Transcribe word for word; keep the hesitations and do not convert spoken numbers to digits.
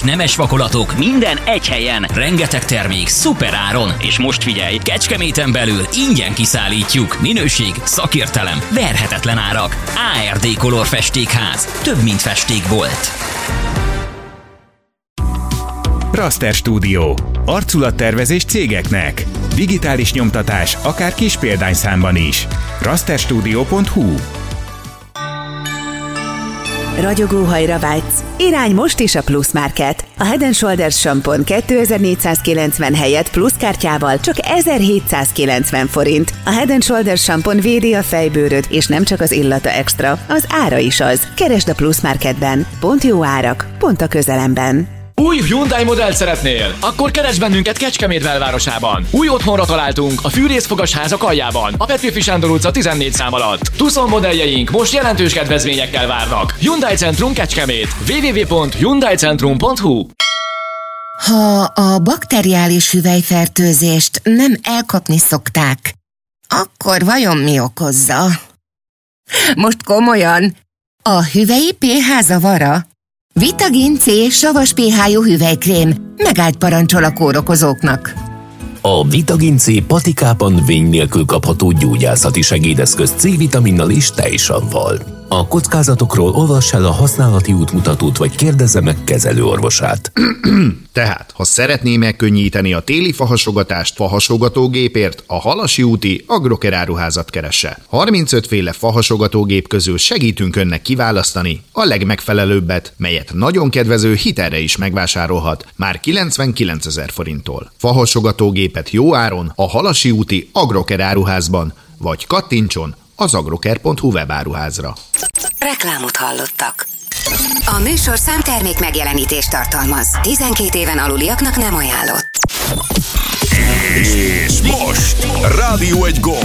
nemes vakolatok, minden egy helyen, rengeteg termék, szuper áron, és most figyelj, Kecskeméten belül ingyen kiszállítjuk, minőség, szakértelem, verhetetlen árak. á er dé Color Festékház, több mint festékbolt. Raster Studio. Arculattervezés cégeknek. Digitális nyomtatás, akár kis példányszámban is. rasterstudio pont hu. Ragyogóhajra vágysz? Irány most is a Plus Market. A Head and Shoulders sampon kétezer-négyszázkilencven helyett plusz kártyával csak ezerhétszázkilencven forint. A Head and Shoulders sampon védi a fejbőröd, és nem csak az illata extra, az ára is az. Keresd a Plus Marketben. Pont jó árak, pont a közelemben. Új Hyundai modellt szeretnél? Akkor keresd bennünket Kecskemét belvárosában. Új otthonra találtunk a fűrészfogasházak aljában, a Petőfi Sándor utca tizennégy szám alatt. Tucson modelljeink most jelentős kedvezményekkel várnak. Hyundai Centrum Kecskemét. double-u double-u double-u pont hyundai centrum pont hu. Ha a bakteriális hüvelyfertőzést nem elkapni szokták, akkor vajon mi okozza? Most komolyan, a hüvelyi pé há zavara? Vitagin C savas pé há-jú hüvelykrém megállt parancsol a kórokozóknak. A Vitagin C patikában vény nélkül kapható gyógyászati segédeszköz C-vitaminnal és tejsavval. A kockázatokról olvass el a használati útmutatót, vagy kérdezze meg kezelőorvosát. Tehát, ha szeretné megkönnyíteni a téli fahasogatást fahasogatógépért, a Halasi úti Agroker áruházat keresse. harmincöt féle fahasogatógép közül segítünk önnek kiválasztani a legmegfelelőbbet, melyet nagyon kedvező hitelre is megvásárolhat, már kilencvenkilencezer forinttól. Fahasogatógépet jó áron a Halasi úti Agroker áruházban, vagy kattintson az agroker pont hu webáruházra. Reklámot hallottak. A műsor számtermék megjelenítést tartalmaz. tizenkét éven aluliaknak nem ajánlott. És most Rádió egy gomb.